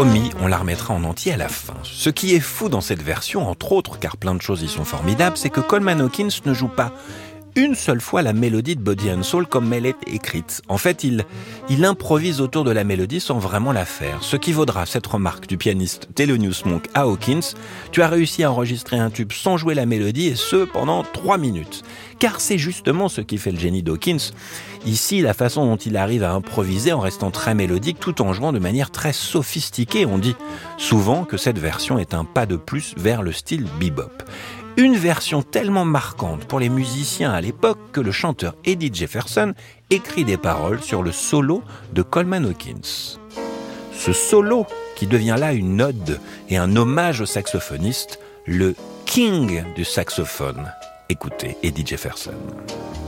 promis, on la remettra en entier à la fin. Ce qui est fou dans cette version, entre autres, car plein de choses y sont formidables, c'est que Coleman Hawkins ne joue pas une seule fois la mélodie de Body and Soul comme elle est écrite. En fait, il improvise autour de la mélodie sans vraiment la faire. Ce qui vaudra cette remarque du pianiste Thelonious Monk à Hawkins: tu as réussi à enregistrer un tube sans jouer la mélodie, et ce, pendant 3 minutes. Car c'est justement ce qui fait le génie d'Hawkins. Ici, la façon dont il arrive à improviser en restant très mélodique tout en jouant de manière très sophistiquée. On dit souvent que cette version est un pas de plus vers le style bebop. Une version tellement marquante pour les musiciens à l'époque que le chanteur Eddie Jefferson écrit des paroles sur le solo de Coleman Hawkins. Ce solo qui devient là une ode et un hommage au saxophoniste, le king du saxophone. Écoutez Eddie Jefferson.